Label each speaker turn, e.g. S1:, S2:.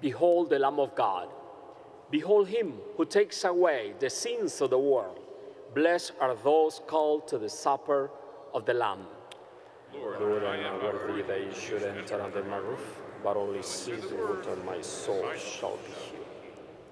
S1: Behold the Lamb of God. Behold him who takes away the sins of the world. Blessed are those called to the supper of the Lamb.
S2: Lord, I am not worthy that you should enter under my roof, but only speak the word and my soul shall be healed.